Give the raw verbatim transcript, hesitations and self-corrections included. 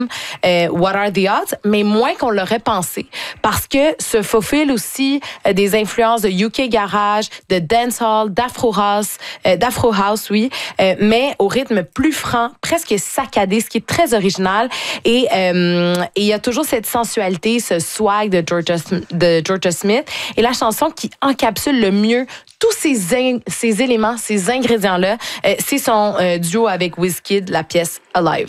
euh, What Are the Odds, mais moins qu'on l'aurait pensé, parce que se faufilent aussi euh, des influences de U K Garage, de dancehall, d'Afro House, euh, d'Afro House, oui, euh, mais au rythme plus franc, presque saccadé, ce qui est très original. Et euh, il y a toujours cette sensualité, ce swag de Georgia, de Georgia Smith, et la chanson qui encapsule le mieux tous ces, in, ces éléments, ces ingrédients-là, euh, c'est son euh, duo avec Wizkid, la pièce Alive.